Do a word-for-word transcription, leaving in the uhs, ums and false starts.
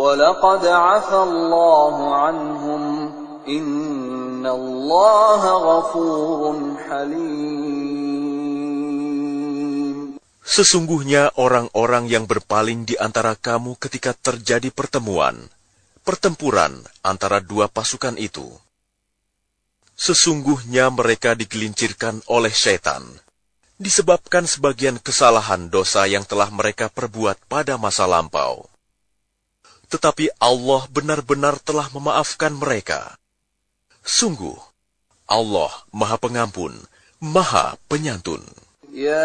وَلَقَدْ عَفَا اللَّهُ عَنْهُمْ إِنَّ اللَّهَ غَفُورٌ حَلِيمٌ. Sesungguhnya orang-orang yang berpaling di antara kamu ketika terjadi pertemuan, pertempuran antara dua pasukan itu. Sesungguhnya mereka digelincirkan oleh syaitan, disebabkan sebagian kesalahan dosa yang telah mereka perbuat pada masa lampau. Tetapi Allah benar-benar telah memaafkan mereka. Sungguh, Allah Maha Pengampun, Maha Penyantun.